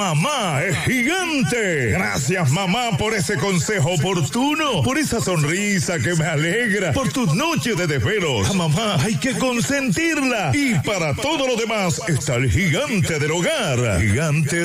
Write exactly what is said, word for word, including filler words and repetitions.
mamá es gigante. Gracias, mamá, por ese consejo oportuno, por esa sonrisa que me alegra, por tus noches de desvelos. A mamá hay que consentirla. Y para todo lo demás está el gigante del hogar. Gigante